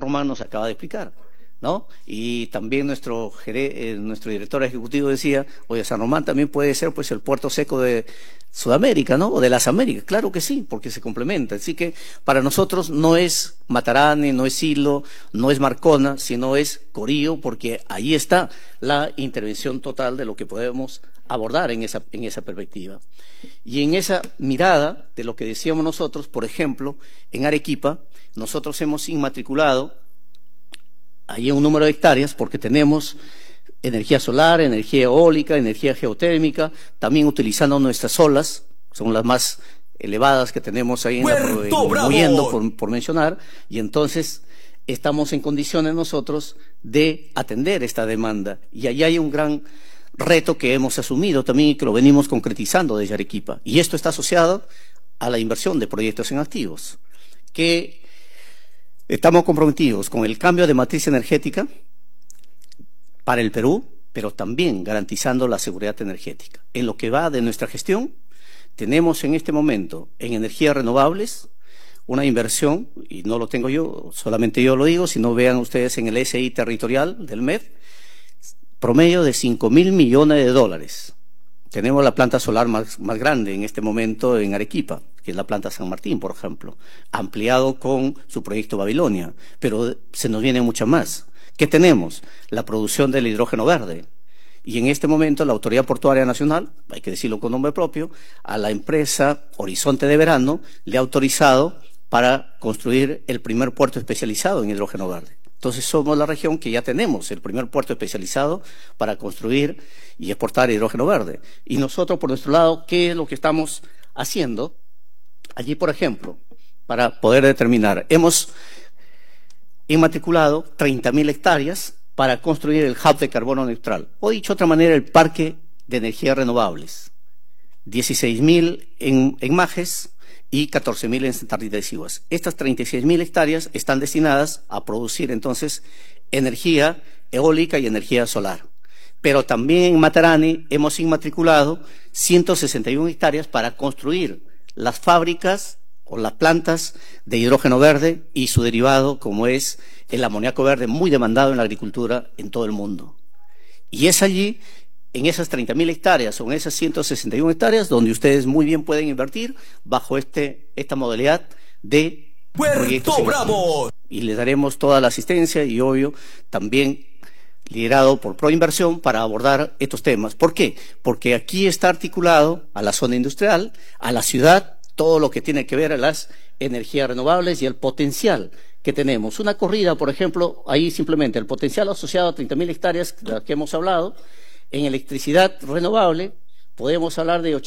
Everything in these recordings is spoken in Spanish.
Román nos acaba de explicar, ¿no? Y también nuestro director ejecutivo decía, oye, San Román también puede ser pues el puerto seco de Sudamérica, ¿no? O de las Américas. Claro que sí, porque se complementa. Así que para nosotros no es Matarani, no es Silo, no es Marcona, sino es Corío, porque ahí está la intervención total de lo que podemos abordar en esa perspectiva. Y en esa mirada de lo que decíamos nosotros, por ejemplo, en Arequipa, nosotros hemos inmatriculado ahí un número de hectáreas porque tenemos energía solar, energía eólica, energía geotérmica, también utilizando nuestras olas, son las más elevadas que tenemos ahí en Mollendo, por mencionar, y entonces estamos en condiciones nosotros de atender esta demanda. Y ahí hay un gran reto que hemos asumido también y que lo venimos concretizando desde Arequipa. Y esto está asociado a la inversión de proyectos en activos, que estamos comprometidos con el cambio de matriz energética para el Perú, pero también garantizando la seguridad energética. En lo que va de nuestra gestión, tenemos en este momento en energías renovables una inversión, y no lo tengo yo, solamente yo lo digo, si no vean ustedes en el SI territorial del MED, promedio de 5.000 millones de dólares. Tenemos la planta solar más grande en este momento en Arequipa, que es la planta San Martín, por ejemplo, ampliado con su proyecto Babilonia, pero se nos viene mucha más. ¿Qué tenemos? La producción del hidrógeno verde. Y en este momento la Autoridad Portuaria Nacional, hay que decirlo con nombre propio, a la empresa Horizonte de Verano le ha autorizado para construir el primer puerto especializado en hidrógeno verde. Entonces somos la región que ya tenemos el primer puerto especializado para construir y exportar hidrógeno verde. Y nosotros, por nuestro lado, ¿qué es lo que estamos haciendo? Allí, por ejemplo, para poder determinar, hemos inmatriculado 30.000 hectáreas para construir el hub de carbono neutral. O dicho de otra manera, el parque de energías renovables. 16.000 en Majes y 14.000 en Santa Rita de Sihuas. Estas 36.000 hectáreas están destinadas a producir entonces energía eólica y energía solar. Pero también en Matarani hemos inmatriculado 161 hectáreas para construir las fábricas o las plantas de hidrógeno verde y su derivado, como es el amoníaco verde, muy demandado en la agricultura en todo el mundo. Y es allí, en esas 30.000 hectáreas o en esas 161 hectáreas, donde ustedes muy bien pueden invertir bajo esta modalidad de proyectos. ¡Bravo! Y les daremos toda la asistencia y, obvio, también liderado por Proinversión para abordar estos temas. ¿Por qué? Porque aquí está articulado a la zona industrial, a la ciudad, todo lo que tiene que ver a las energías renovables y el potencial que tenemos. Una corrida, por ejemplo, ahí simplemente el potencial asociado a 30.000 hectáreas de las que hemos hablado, en electricidad renovable podemos hablar de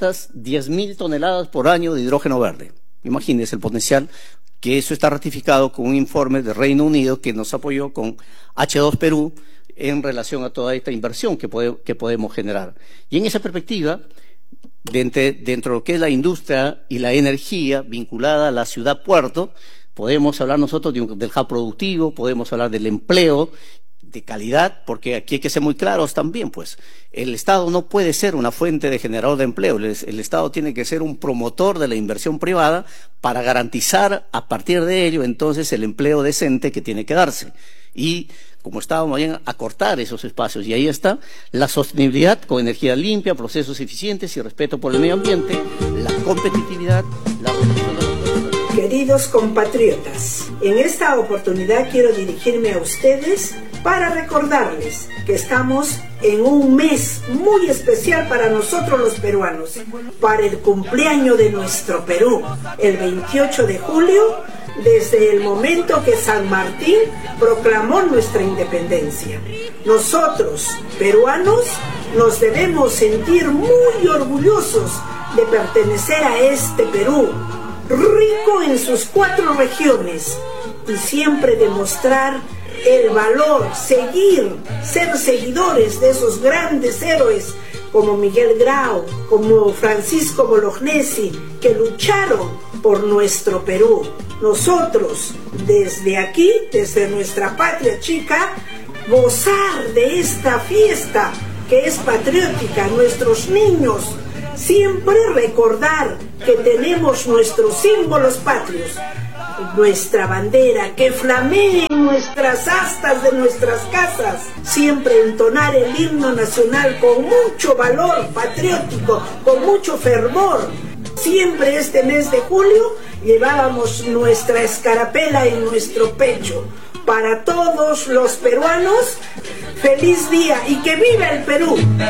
810.000 toneladas por año de hidrógeno verde. Imagínense el potencial, que eso está ratificado con un informe del Reino Unido que nos apoyó con H2 Perú en relación a toda esta inversión que podemos generar. Y en esa perspectiva, dentro de lo que es la industria y la energía vinculada a la ciudad-puerto, podemos hablar nosotros del hub productivo, podemos hablar del empleo de calidad, porque aquí hay que ser muy claros también, pues. El Estado no puede ser una fuente de generador de empleo, el Estado tiene que ser un promotor de la inversión privada para garantizar a partir de ello entonces el empleo decente que tiene que darse. Y como estábamos bien, acortar esos espacios. Y ahí está la sostenibilidad con energía limpia, procesos eficientes y respeto por el medio ambiente, la competitividad, la reducción de los... Queridos compatriotas, en esta oportunidad quiero dirigirme a ustedes para recordarles que estamos en un mes muy especial para nosotros los peruanos, para el cumpleaños de nuestro Perú, el 28 de julio, desde el momento que San Martín proclamó nuestra independencia. Nosotros, peruanos, nos debemos sentir muy orgullosos de pertenecer a este Perú, rico en sus 4 regiones, y siempre demostrar el valor, ser seguidores de esos grandes héroes como Miguel Grau, como Francisco Bolognesi, que lucharon por nuestro Perú. Nosotros, desde aquí, desde nuestra patria chica, gozar de esta fiesta que es patriótica, nuestros niños, siempre recordar que tenemos nuestros símbolos patrios, nuestra bandera que flamea nuestras astas de nuestras casas, siempre entonar el himno nacional con mucho valor patriótico, con mucho fervor. Siempre este mes de julio llevábamos nuestra escarapela en nuestro pecho. Para todos los peruanos, feliz día y que viva el Perú.